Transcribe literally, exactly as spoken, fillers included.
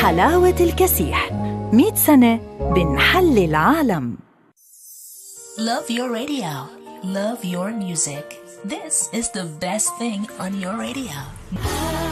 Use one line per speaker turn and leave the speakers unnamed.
حلاوة الكسيح، مئة سنة بنحل العالم.
Love your radio. Love your music. This is the best thing on your radio.